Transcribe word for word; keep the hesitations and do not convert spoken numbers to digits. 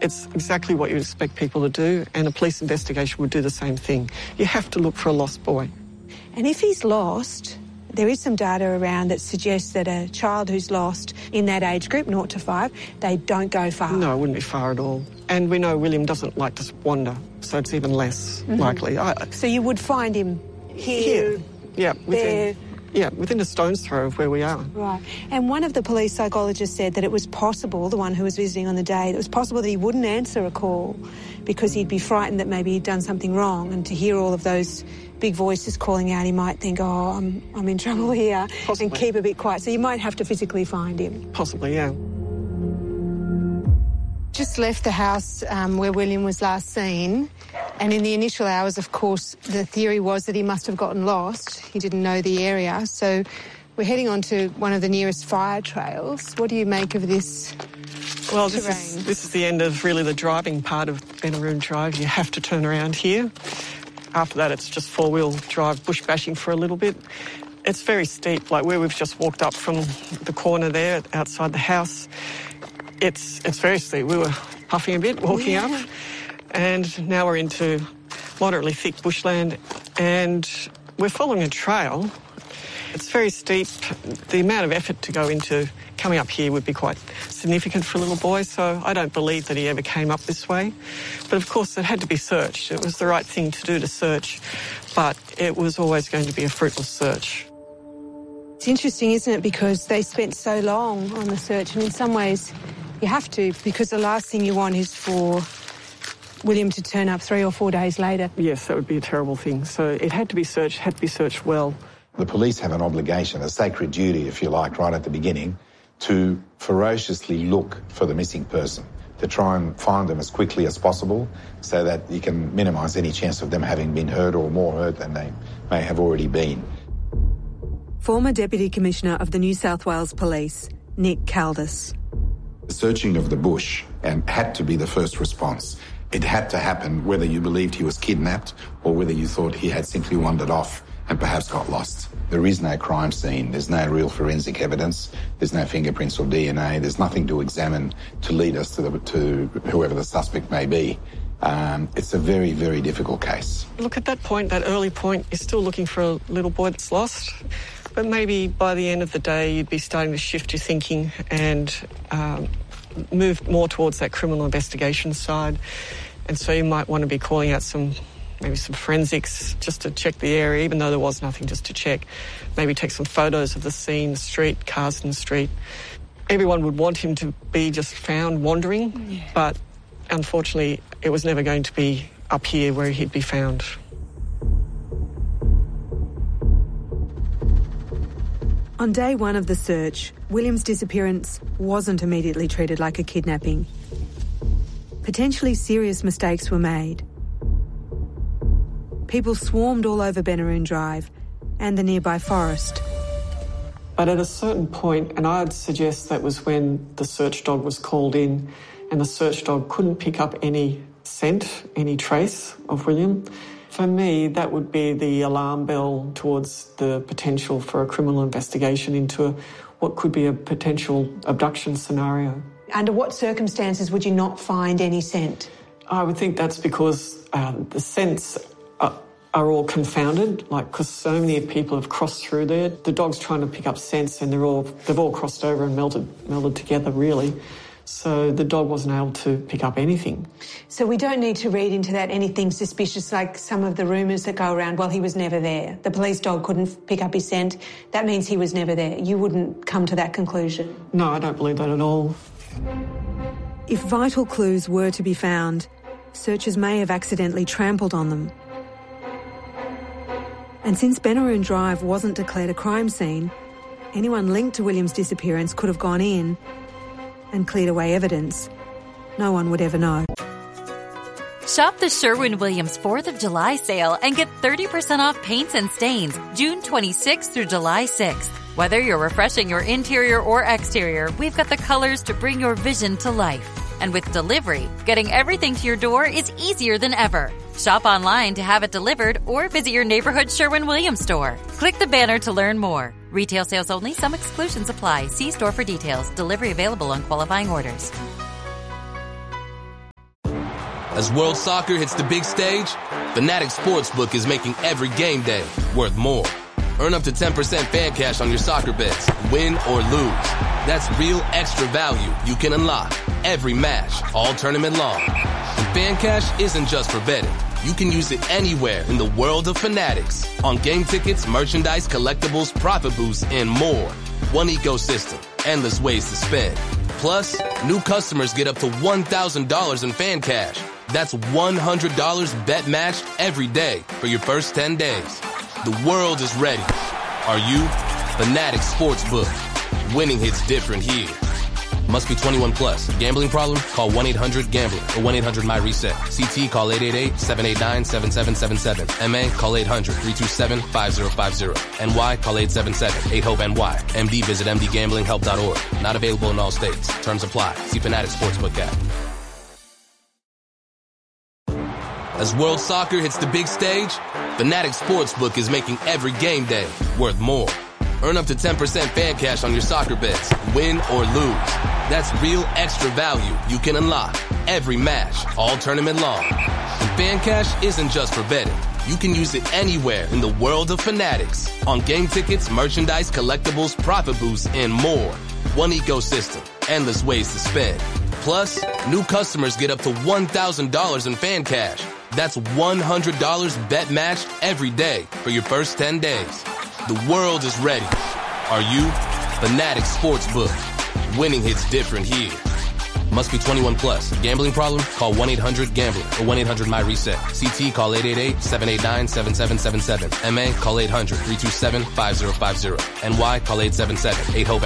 It's exactly what you expect people to do, and a police investigation would do the same thing. You have to look for a lost boy. And if he's lost, there is some data around that suggests that a child who's lost in that age group, zero to five, they don't go far. No, it wouldn't be far at all. And we know William doesn't like to wander, so it's even less mm-hmm. likely. I, so you would find him here, here. Yeah, within, there. Yeah, within a stone's throw of where we are. Right. And one of the police psychologists said that it was possible, the one who was visiting on the day, it was possible that he wouldn't answer a call because he'd be frightened that maybe he'd done something wrong, and to hear all of those big voices calling out, he might think, oh, I'm, I'm in trouble here, Possibly. and keep a bit quiet. So you might have to physically find him. Possibly, yeah. Just left the house um, where William was last seen, and in the initial hours, of course, the theory was that he must have gotten lost. He didn't know the area, so we're heading on to one of the nearest fire trails. What do you make of this Well, terrain? this is, this is the end of really the driving part of Benaroon Drive. You have to turn around here. After that, it's just four-wheel drive bush bashing for a little bit. It's very steep, like where we've just walked up from the corner there outside the house. It's it's very steep. We were puffing a bit walking yeah. up, and now we're into moderately thick bushland, and we're following a trail. It's very steep. The amount of effort to go into coming up here would be quite significant for a little boy, so I don't believe that he ever came up this way. But of course, it had to be searched. It was the right thing to do to search, but it was always going to be a fruitless search. It's interesting, isn't it, because they spent so long on the search, and in some ways you have to, because the last thing you want is for William to turn up three or four days later. Yes, that would be a terrible thing. So it had to be searched, had to be searched well. The police have an obligation, a sacred duty, if you like, right at the beginning, to ferociously look for the missing person, to try and find them as quickly as possible so that you can minimise any chance of them having been hurt or more hurt than they may have already been. Former Deputy Commissioner of the New South Wales Police, Nick Caldis. The searching of the bush and had to be the first response. It had to happen whether you believed he was kidnapped or whether you thought he had simply wandered off and perhaps got lost. There is no crime scene. There's no real forensic evidence. There's no fingerprints or D N A. There's nothing to examine to lead us to, the, to whoever the suspect may be. Um, it's a very, very difficult case. Look, at that point, that early point, you're still looking for a little boy that's lost. But maybe by the end of the day, you'd be starting to shift your thinking and um, move more towards that criminal investigation side. And so you might want to be calling out some, maybe some forensics just to check the area, even though there was nothing, just to check. Maybe take some photos of the scene, the street, cars in the street. Everyone would want him to be just found wandering, yeah. but unfortunately, it was never going to be up here where he'd be found. On day one of the search, William's disappearance wasn't immediately treated like a kidnapping. Potentially serious mistakes were made. People swarmed all over Benaroon Drive and the nearby forest. But at a certain point, and I'd suggest that was when the search dog was called in, and the search dog couldn't pick up any scent, any trace of William. For me, that would be the alarm bell towards the potential for a criminal investigation into a, what could be a potential abduction scenario. Under what circumstances would you not find any scent? I would think that's because um, the scents are, are all confounded, like because so many people have crossed through there. The dog's trying to pick up scents, and they're all they've all crossed over and melted melded together, really. So the dog wasn't able to pick up anything. So we don't need to read into that anything suspicious, like some of the rumours that go around, well, he was never there. The police dog couldn't pick up his scent. That means he was never there. You wouldn't come to that conclusion? No, I don't believe that at all. If vital clues were to be found, searchers may have accidentally trampled on them. And since Benaroon Drive wasn't declared a crime scene, anyone linked to William's disappearance could have gone in and cleared away evidence. No one would ever know. Shop the Sherwin-Williams fourth of July sale and get thirty percent off paints and stains June twenty-sixth through July sixth. Whether you're refreshing your interior or exterior, we've got the colors to bring your vision to life. And with delivery, getting everything to your door is easier than ever. Shop online to have it delivered or visit your neighborhood Sherwin-Williams store. Click the banner to learn more. Retail sales only. Some exclusions apply. See store for details. Delivery available on qualifying orders. As World Soccer hits the big stage, Fanatics Sportsbook is making every game day worth more. Earn up to ten percent fan cash on your soccer bets, win or lose. That's real extra value you can unlock every match, all tournament long. And fan cash isn't just for betting. You can use it anywhere in the world of Fanatics. On game tickets, merchandise, collectibles, profit boosts, and more. One ecosystem, endless ways to spend. Plus, new customers get up to one thousand dollars in fan cash. That's one hundred dollars bet matched every day for your first ten days. The world is ready. Are you? Fanatics Sportsbook. Winning hits different here. Must be twenty-one plus. Gambling problem? Call one eight hundred gambler or one eight hundred my reset. C T call eight eight eight, seven eight nine, seven seven seven seven. M A call eight hundred, three two seven, five zero five zero. N Y call eight seven seven, eight hope N Y. M D visit m d gambling help dot org. Not available in all states. Terms apply. See Fanatics Sportsbook app. As World Soccer hits the big stage, Fanatics Sportsbook is making every game day worth more. Earn up to ten percent fan cash on your soccer bets, win or lose. That's real extra value you can unlock every match, all tournament long. And fan cash isn't just for betting. You can use it anywhere in the world of Fanatics. On game tickets, merchandise, collectibles, profit boosts, and more. One ecosystem, endless ways to spend. Plus, new customers get up to one thousand dollars in fan cash. That's one hundred dollars bet matched every day for your first ten days. The world is ready. Are you? Fanatics Sportsbook. Winning hits different here. Must be twenty-one plus. Gambling problem? Call one eight hundred gambler or one eight hundred my reset. C T call eight eight eight, seven eight nine, seven seven seven seven. M A call eight hundred, three two seven, five zero five zero. N Y call eight seven seven, eight hope